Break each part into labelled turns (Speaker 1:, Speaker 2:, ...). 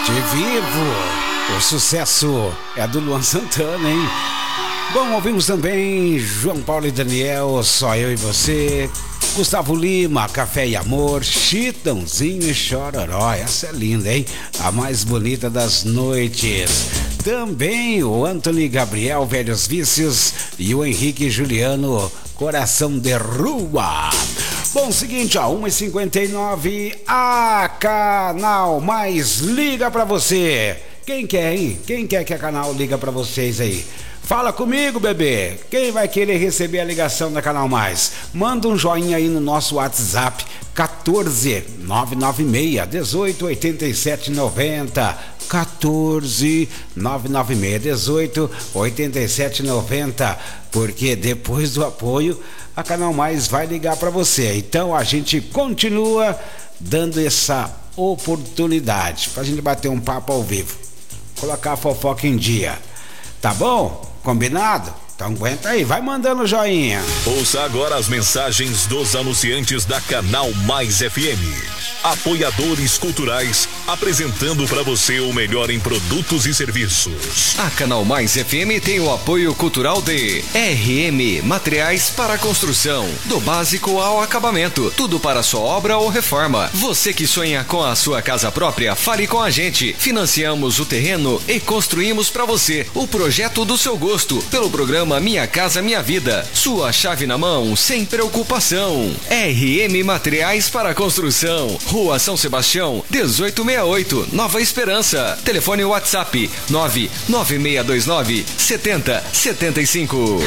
Speaker 1: Te Vivo. O sucesso é do Luan Santana, hein? Bom, ouvimos também João Paulo e Daniel, Só Eu e Você, Gustavo Lima, Café e Amor, Chitãozinho e Chororó. Essa é linda, hein? A mais bonita das noites. Também o Anthony Gabriel, Velhos Vícios, e o Henrique Juliano, Coração de Rua. Bom, seguinte, ó, 1h59, a Canal Mais liga pra você. Quem quer, hein? Quem quer que a Canal liga pra vocês aí? Fala comigo, bebê. Quem vai querer receber a ligação da Canal Mais? Manda um joinha aí no nosso WhatsApp, 14 996 18 87 90. 14 996 18 87 90. Porque depois do apoio, a Canal Mais vai ligar para você. Então a gente continua dando essa oportunidade pra gente bater um papo ao vivo, colocar a fofoca em dia. Tá bom? Combinado? Então aguenta aí, vai mandando joinha.
Speaker 2: Ouça agora as mensagens dos anunciantes da Canal Mais FM. Apoiadores culturais, apresentando para você o melhor em produtos e serviços.
Speaker 3: A Canal Mais FM tem o apoio cultural de RM Materiais para Construção, do básico ao acabamento, tudo para sua obra ou reforma. Você que sonha com a sua casa própria, fale com a gente. Financiamos o terreno e construímos para você o projeto do seu gosto, pelo programa Minha Casa Minha Vida. Sua chave na mão, sem preocupação. RM Materiais para Construção, Rua São Sebastião, 1868, Nova Esperança. Telefone WhatsApp 99629 7075.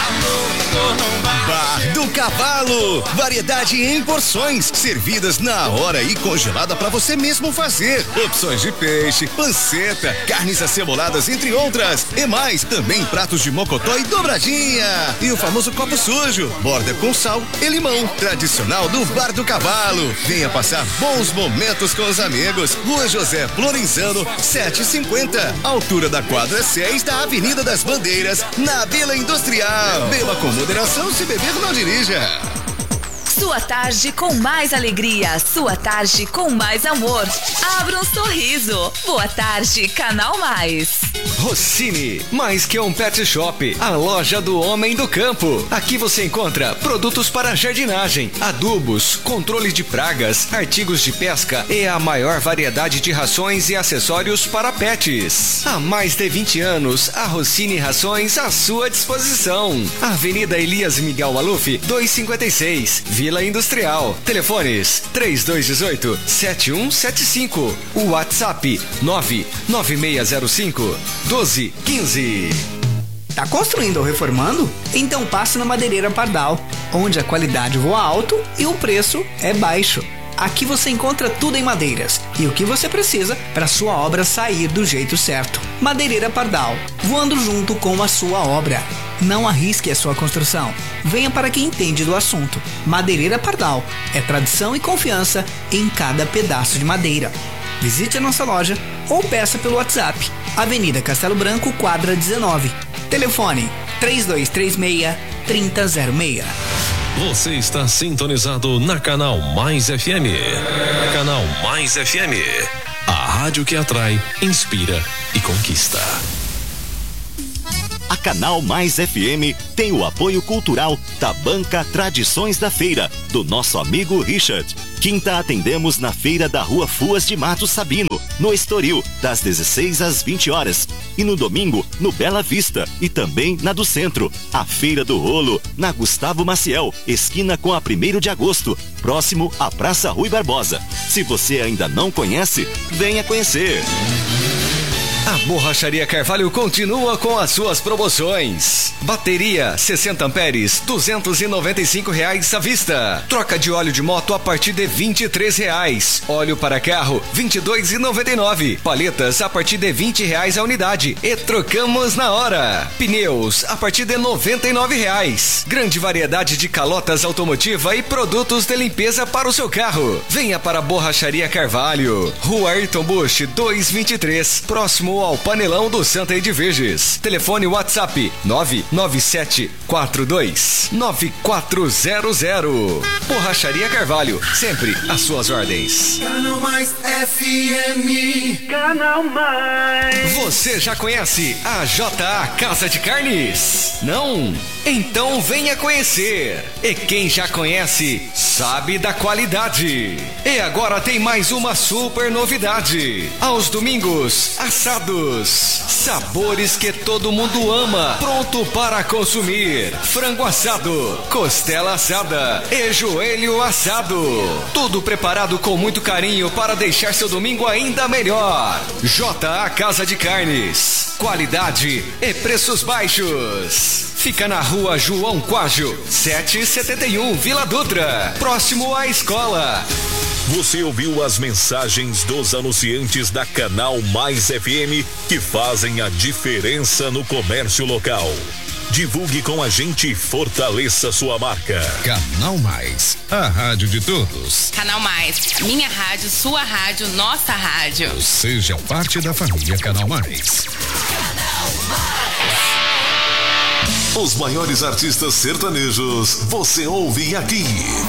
Speaker 4: Bar do Cavalo, variedade em porções, servidas na hora e congelada para você mesmo fazer. Opções de peixe, panceta, carnes aceboladas, entre outras. E mais, também pratos de mocotó e dobradinha. E o famoso copo sujo, borda com sal e limão, tradicional do Bar do Cavalo. Venha passar bons momentos com os amigos. Rua José Florenzano, 750, altura da quadra 6 da Avenida das Bandeiras, na Vila Industrial. Beba com moderação, se beber não dirija.
Speaker 5: Sua tarde com mais alegria, sua tarde com mais amor. Abra um sorriso. Boa tarde, Canal Mais.
Speaker 3: Rossini, mais que um pet shop, a loja do homem do campo. Aqui você encontra produtos para jardinagem, adubos, controle de pragas, artigos de pesca e a maior variedade de rações e acessórios para pets. Há mais de 20 anos, a Rossini Rações à sua disposição. Avenida Elias Miguel Maluf, 256, Vila Industrial. Telefones 3218-7175. O WhatsApp 99605 1215.
Speaker 6: Tá construindo ou reformando? Então passe na Madeireira Pardal, onde a qualidade voa alto e o preço é baixo. Aqui você encontra tudo em madeiras e o que você precisa para sua obra sair do jeito certo. Madeireira Pardal, voando junto com a sua obra. Não arrisque a sua construção. Venha para quem entende do assunto. Madeireira Pardal é tradição e confiança em cada pedaço de madeira. Visite a nossa loja ou peça pelo WhatsApp. Avenida Castelo Branco, quadra 19. Telefone 3236-3006.
Speaker 2: Você está sintonizado na Canal Mais FM. Canal Mais FM. A rádio que atrai, inspira e conquista.
Speaker 4: A Canal Mais FM tem o apoio cultural da Banca Tradições da Feira, do nosso amigo Richard. Quinta atendemos na feira da Rua Fuas de Mato Sabino, no Estoril, das 16 às 20 horas. E no domingo, no Bela Vista e também na do Centro. A Feira do Rolo, na Gustavo Maciel, esquina com a 1º de agosto, próximo à Praça Rui Barbosa. Se você ainda não conhece, venha conhecer.
Speaker 3: A Borracharia Carvalho continua com as suas promoções. Bateria 60 amperes, R$295 à vista. Troca de óleo de moto a partir de R$23. Óleo para carro, R$22,99. Paletas a partir de R$20 a unidade. E trocamos na hora. Pneus a partir de R$99. Grande variedade de calotas automotiva e produtos de limpeza para o seu carro. Venha para a Borracharia Carvalho. Rua Ayrton Busch, 223, próximo próximo ao Panelão do Santa Edviges. Telefone WhatsApp 997429400. Borracharia Carvalho, sempre às suas ordens.
Speaker 7: Canal Mais FM. Canal Mais.
Speaker 3: Você já conhece a JA Casa de Carnes? Não? Então venha conhecer. E quem já conhece, sabe da qualidade. E agora tem mais uma super novidade. Aos domingos, assados. Sabores que todo mundo ama. Pronto para consumir. Frango assado, costela assada e joelho assado. Tudo preparado com muito carinho para deixar seu domingo ainda melhor. JA Casa de Carnes. Qualidade e preços baixos. Fica na rua João Quágio, 771, Vila Dutra, próximo à escola.
Speaker 2: Você ouviu as mensagens dos anunciantes da Canal Mais FM que fazem a diferença no comércio local. Divulgue com a gente e fortaleça sua marca.
Speaker 4: Canal Mais, a rádio de todos.
Speaker 8: Canal Mais, minha rádio, sua rádio, nossa rádio.
Speaker 4: Seja parte da família Canal Mais.
Speaker 2: Os maiores artistas sertanejos, você ouve aqui.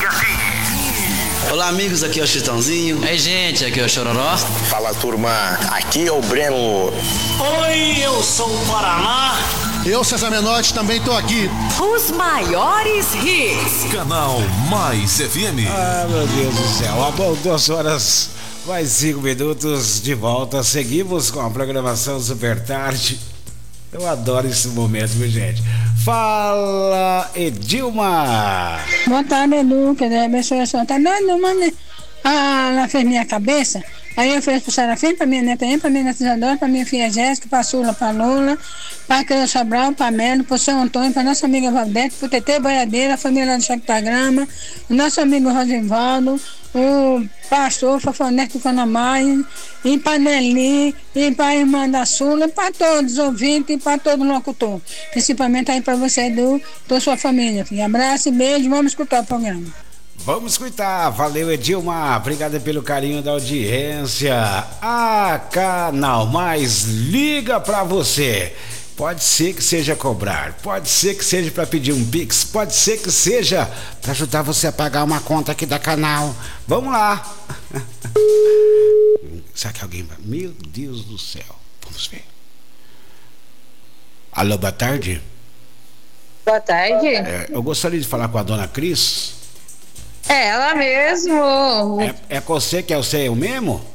Speaker 9: Olá amigos, aqui é o Chitãozinho.
Speaker 10: Ei gente, aqui é o Chororó.
Speaker 11: Fala turma, aqui é o Breno.
Speaker 12: Oi, eu sou o Paraná.
Speaker 13: Eu, César Menotti, também tô aqui.
Speaker 5: Os maiores hits.
Speaker 2: Canal Mais FM.
Speaker 1: Ah, meu Deus do céu. Bom, 2 horas mais 5 minutos de volta. Seguimos com a programação Super Tarde. Eu adoro esse momento, viu, gente? Fala, Edilma.
Speaker 14: Boa tarde, Edu, que Deus abençoe a sua tarde. Ela fez minha cabeça. Aí eu fiz pro Serafim, pra minha neta, pra minha neta Isadora, pra minha filha Jéssica, pra Sula, pra Lula, pra Creu Sobral, pra Melo, pro São Antônio, pra nossa amiga Valdete, pro Tetê Boiadeira, a família do Chactagrama, o nosso amigo Rosenvaldo, o pastor Fafonete do Canamai, e pra Nelly, e pra irmã da Sula, pra todos os ouvintes e pra todo locutor. Principalmente aí pra você, Edu, toda sua família. Filho. Abraço e beijo, vamos escutar o programa.
Speaker 1: Vamos escutar, valeu Edilma, obrigado pelo carinho da audiência. A Canal Mais liga pra você. Pode ser que seja cobrar, pode ser que seja para pedir um Pix, pode ser que seja para ajudar você a pagar uma conta aqui da Canal. Vamos lá. Será que alguém vai? Meu Deus do céu, vamos ver. Alô, boa tarde.
Speaker 15: Boa tarde.
Speaker 1: Eu gostaria de falar com a dona Cris.
Speaker 15: É ela mesmo.
Speaker 1: É com você que é eu mesmo?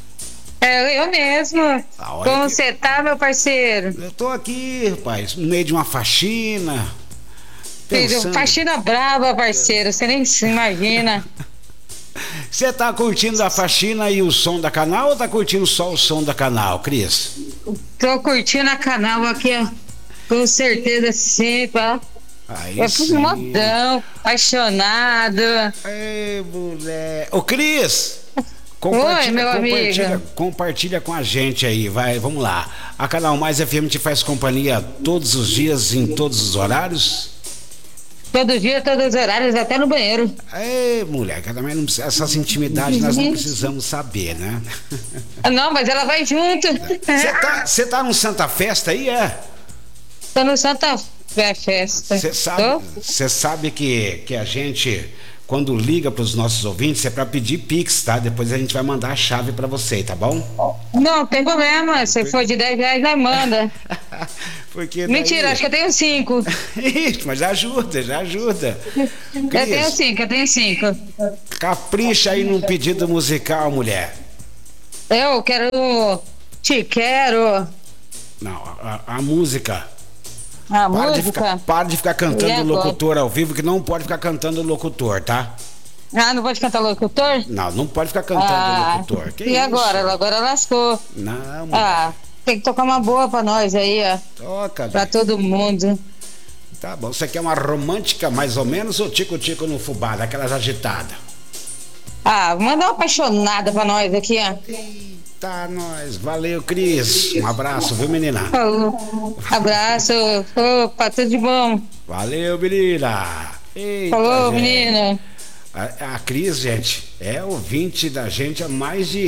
Speaker 15: É eu mesmo. Como você tá, meu parceiro?
Speaker 1: Eu tô aqui, rapaz, no meio de uma faxina.
Speaker 15: Filho, faxina brava, parceiro, você nem se imagina.
Speaker 1: Você tá curtindo a faxina e o som da Canal ou tá curtindo só o som da Canal, Cris?
Speaker 15: Tô curtindo a Canal aqui, ó. Com certeza sim, pá.
Speaker 1: Aí
Speaker 15: sim. Modão, apaixonado.
Speaker 1: Ei, mulher. Ô, Cris!
Speaker 15: Oi, meu amigo.
Speaker 1: Compartilha com a gente aí, vai, vamos lá. A Canal Mais FM te faz companhia todos os dias, em todos os horários?
Speaker 15: Todo dia, todos os horários, até no banheiro.
Speaker 1: Ei, mulher, que também não precisa, essas intimidades nós não precisamos saber, né?
Speaker 15: Não, mas ela vai junto.
Speaker 1: Você tá no Santa Festa aí, é?
Speaker 15: Tô no Santa Festa.
Speaker 1: Você sabe que a gente, quando liga para os nossos ouvintes, é para pedir Pix, tá? Depois a gente vai mandar a chave para você, tá bom?
Speaker 15: Não, tem problema. Se for de 10 reais, nós manda.
Speaker 1: Porque daí...
Speaker 15: Mentira, acho que eu tenho 5.
Speaker 1: Mas já ajuda. Cris,
Speaker 15: eu tenho 5.
Speaker 1: Capricha aí num pedido musical, mulher.
Speaker 15: Eu quero... Te quero.
Speaker 1: Não, a música.
Speaker 15: A música?
Speaker 1: Para de ficar cantando o locutor ao vivo, que não pode ficar cantando o locutor, tá?
Speaker 15: Ah, não pode cantar locutor?
Speaker 1: Não pode ficar cantando o locutor. Que
Speaker 15: e isso? Agora lascou.
Speaker 1: Não,
Speaker 15: tem que tocar uma boa pra nós aí, ó.
Speaker 1: Toca,
Speaker 15: pra todo mundo.
Speaker 1: Tá bom, você quer uma romântica mais ou menos ou tico-tico no fubá, daquelas agitadas?
Speaker 15: Manda uma apaixonada pra nós aqui, ó.
Speaker 1: Eita, nós. Valeu, Cris. Um abraço, viu, menina?
Speaker 15: Abraço. Opa, tudo de bom.
Speaker 1: Valeu, menina. Eita,
Speaker 15: falou, menina.
Speaker 1: A Cris, gente, é ouvinte da gente há mais de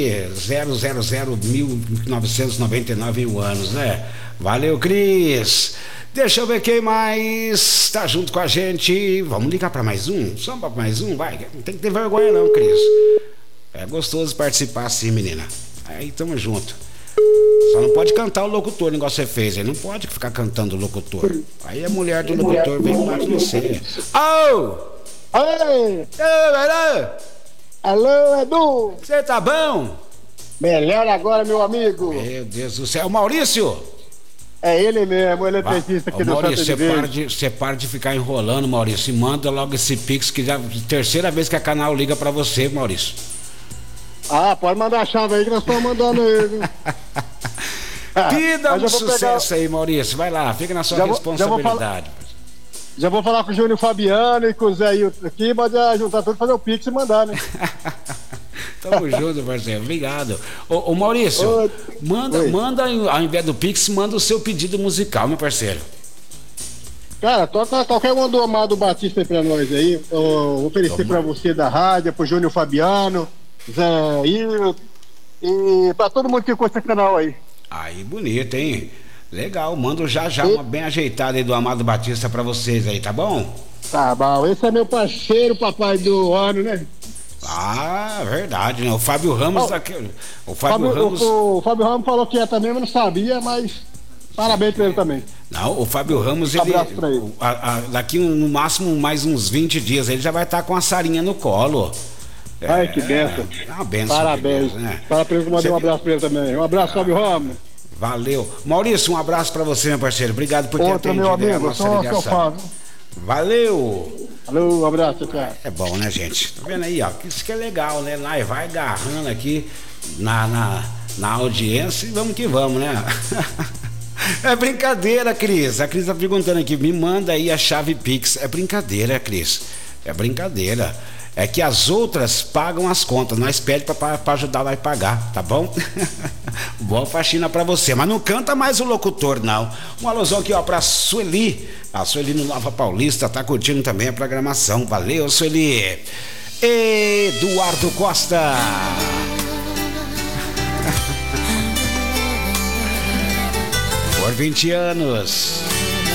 Speaker 1: 000.999 anos, né? Valeu, Cris. Deixa eu ver quem mais tá junto com a gente. Vamos ligar para mais um? Só para mais um? Vai, não tem que ter vergonha não, Cris. É gostoso participar assim, menina. Aí tamo junto. Só não pode cantar o locutor, igual você fez. Aí não pode ficar cantando o locutor. Aí a mulher do locutor vem e bate no você. Ô!
Speaker 9: Oi!
Speaker 1: Alô, Edu! Você tá bom?
Speaker 9: Melhor agora, meu amigo.
Speaker 1: Meu Deus do céu. Maurício!
Speaker 9: É ele mesmo, ele é petista aqui do
Speaker 1: Maurício, você para de ficar enrolando, Maurício. E manda logo esse Pix, que já é a terceira vez que a canal liga pra você, Maurício.
Speaker 9: Ah, pode mandar a chave aí que nós estamos mandando ele.
Speaker 1: Pida um sucesso aí, Maurício. Vai lá, fica na sua responsabilidade.
Speaker 9: Já vou falar com o Júnior Fabiano e com o Zé Hilton aqui, pode juntar tudo, fazer o Pix e mandar, né?
Speaker 1: Tamo junto, parceiro. Obrigado. Ô Maurício, manda, ao invés do Pix, manda o seu pedido musical, meu parceiro.
Speaker 9: Cara, toca qualquer um do Amado Batista aí pra nós aí. Vou oferecer pra você da rádio, pro Júnior Fabiano, Zé Hilton e pra todo mundo que curte esse canal aí.
Speaker 1: Aí, bonito, hein? Legal, mando já uma bem ajeitada aí do Amado Batista pra vocês aí, tá bom?
Speaker 9: Tá bom, esse é meu parceiro, papai do ano, né?
Speaker 1: Ah, verdade, né? O Fábio Ramos
Speaker 9: o Fábio Ramos falou que é também, mas não sabia, mas parabéns pra ele também.
Speaker 1: Não, o Fábio Ramos, ele daqui no máximo mais uns 20 dias ele já vai estar com a Sarinha no colo.
Speaker 9: Ai, que benção.
Speaker 1: É uma benção.
Speaker 9: Parabéns.
Speaker 1: Deus, né?
Speaker 9: Parabéns, eu mandei um abraço pra ele também. Um abraço, Fábio Ramos.
Speaker 1: Valeu. Maurício, um abraço pra você, meu parceiro. Obrigado por ter atendido
Speaker 9: meu amigo,
Speaker 1: a nossa ligação. Valeu.
Speaker 9: Valeu, um abraço, cara.
Speaker 1: É bom, né, gente? Tá vendo aí, ó? Isso que é legal, né? Lá vai agarrando aqui na audiência e vamos que vamos, né? É brincadeira, Cris. A Cris tá perguntando aqui, me manda aí a chave Pix. É brincadeira, Cris. É brincadeira. É que as outras pagam as contas, nós pedimos pra ajudar lá e pagar, tá bom? Boa faxina pra você, mas não canta mais o locutor, não. Um alusão aqui, ó, pra Sueli. A Sueli no Nova Paulista tá curtindo também a programação. Valeu, Sueli. Eduardo Costa. Por 20 anos.